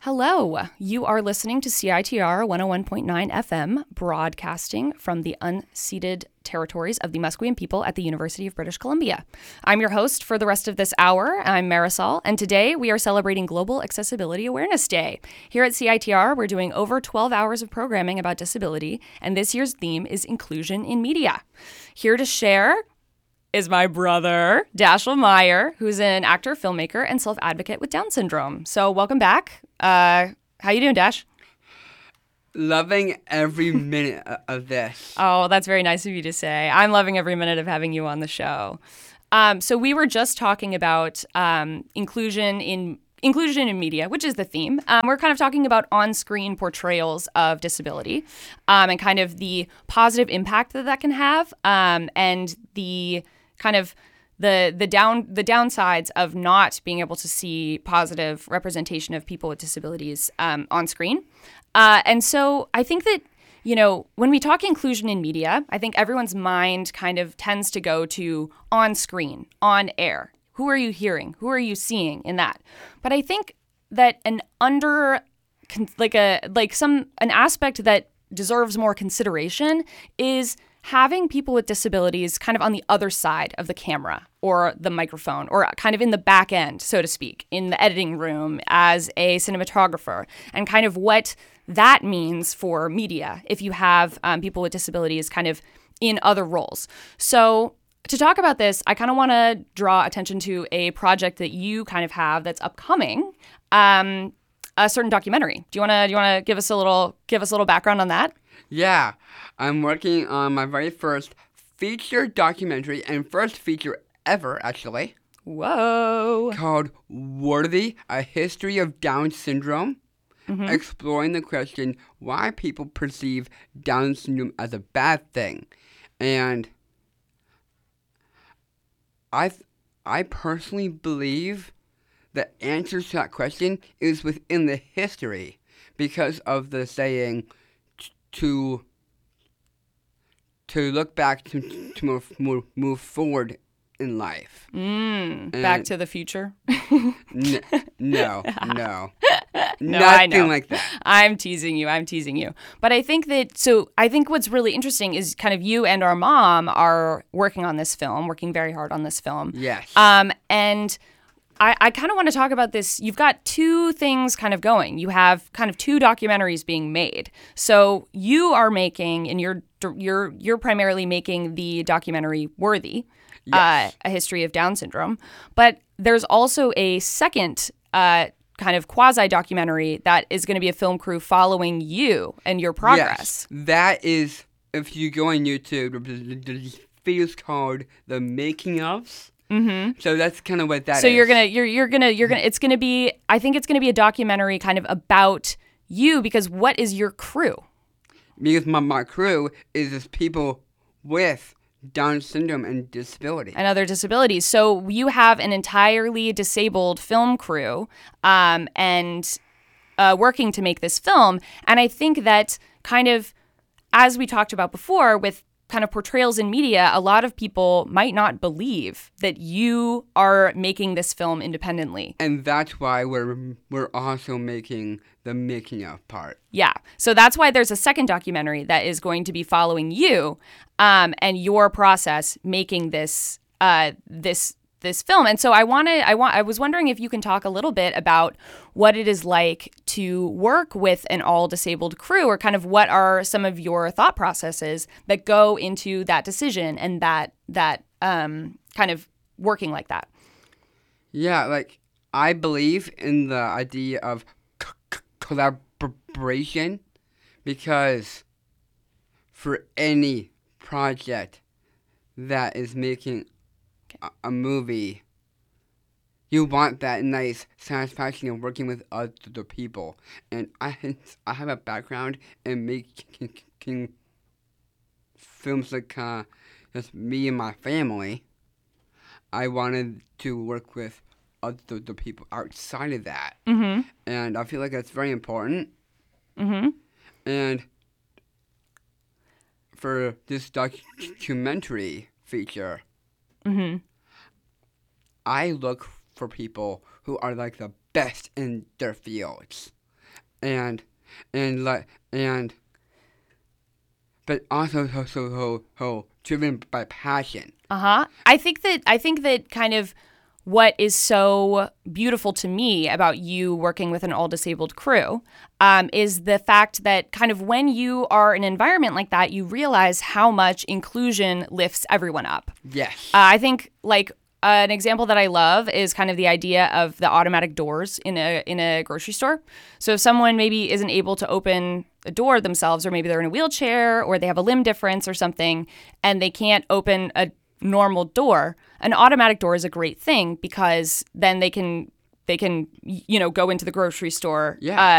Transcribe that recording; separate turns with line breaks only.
Hello, you are listening to CITR 101.9 FM, broadcasting from the unceded territories of the Musqueam people at the University of British Columbia. I'm your host for the rest of this hour. I'm Marisol, and today we are celebrating Global Accessibility Awareness Day. Here at CITR, we're doing over 12 hours of programming about disability, and this year's theme is inclusion in media. Here to share is my brother, Dashiell Meyer, who's an actor, filmmaker, and self-advocate with Down syndrome. So welcome back. How you doing, Dash?
Loving every minute of this.
Oh, that's very nice of you to say. I'm loving every minute of having you on the show. So we were just talking about inclusion in media, which is the theme. We're kind of talking about on-screen portrayals of disability and kind of the positive impact that can have and the kind of the downsides of not being able to see positive representation of people with disabilities on screen. And so I think that, you know, when we talk inclusion in media, I think everyone's mind kind of tends to go to on screen, on air. Who are you hearing? Who are you seeing in that? But I think that an aspect that deserves more consideration is having people with disabilities kind of on the other side of the camera or the microphone or kind of in the back end, so to speak, in the editing room as a cinematographer, and kind of what that means for media if you have people with disabilities kind of in other roles. So to talk about this, I kind of want to draw attention to a project that you kind of have that's upcoming, a certain documentary. Do you want to give us a little background on that?
Yeah, I'm working on my very first feature documentary and first feature ever, actually.
Whoa!
Called Worthy: A History of Down Syndrome, exploring the question why people perceive Down syndrome as a bad thing, and I personally believe the answer to that question is within the history because of the saying to look back to move forward in life.
Back to the Future?
No.
No,
Nothing like that.
I'm teasing you. But I think what's really interesting is kind of you and our mom are working very hard on this film.
Yes.
And I kind of want to talk about this. You've got two things kind of going. You have kind of two documentaries being made. So you are making, and you're primarily making the documentary Worthy,
yes.
A History of Down Syndrome. But there's also a second kind of quasi-documentary that is going to be a film crew following you and your progress.
Yes, that is, if you go on YouTube, the video's called The Making Ofs. Mm-hmm. So that's kind of what that is.
So it's gonna be, I think it's gonna be a documentary kind of about you, because what is your crew?
Because my crew is just people with Down syndrome and disability.
And other disabilities. So you have an entirely disabled film crew and working to make this film. And I think that kind of, as we talked about before, with kind of portrayals in media, a lot of people might not believe that you are making this film independently.
And that's why we're also making the making of part.
Yeah. So that's why there's a second documentary that is going to be following you and your process making this film. And so I was wondering if you can talk a little bit about what it is like to work with an all-disabled crew, or kind of what are some of your thought processes that go into that decision and that kind of working like that.
Yeah, like I believe in the idea of collaboration, because for any project that is making a movie, you want that nice satisfaction of working with other people. And I have a background in making films like just me and my family. I wanted to work with other people outside of that. Mm-hmm. And I feel like that's very important. Mm-hmm. And for this documentary feature, mm-hmm. I look for people who are like the best in their fields. and like and but also so driven by passion.
I think that kind of what is so beautiful to me about you working with an all-disabled crew is the fact that kind of when you are in an environment like that, you realize how much inclusion lifts everyone up.
Yes.
I think like an example that I love is kind of the idea of the automatic doors in a grocery store. So if someone maybe isn't able to open a door themselves, or maybe they're in a wheelchair, or they have a limb difference or something, and they can't open a normal door, an automatic door is a great thing because then they can go into the grocery store